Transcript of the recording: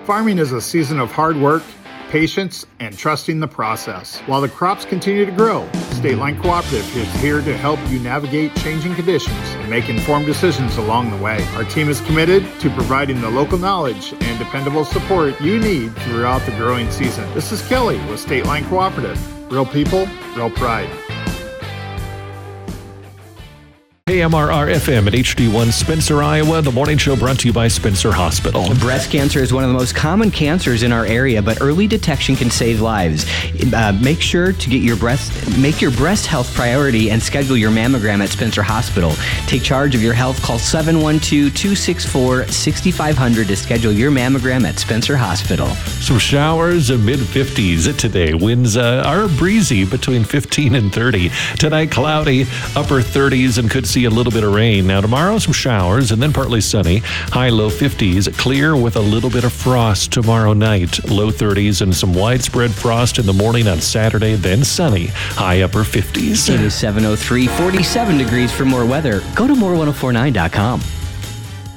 Farming is a season of hard work, patience, and trusting the process. While the crops continue to grow, State Line Cooperative is here to help you navigate changing conditions and make informed decisions along the way. Our team is committed to providing the local knowledge and dependable support you need throughout the growing season. This is Kelly with State Line Cooperative. Real people, real pride. KMRR-FM at HD1 Spencer, Iowa. The morning show brought to you by Spencer Hospital. Breast cancer is one of the most common cancers in our area, but early detection can save lives. Make sure to make your breast health priority and schedule your mammogram at Spencer Hospital. Take charge of your health. Call 712-264-6500 to schedule your mammogram at Spencer Hospital. Some showers in mid-50s today. Winds are breezy between 15 and 30. Tonight, cloudy, upper 30s, and could see a little bit of rain. Now tomorrow, some showers and then partly sunny. High low 50s, clear with a little bit of frost tomorrow night. Low 30s and some widespread frost in the morning on Saturday, then sunny. High upper 50s. It is 7:03, 47 degrees for more weather. Go to more1049.com.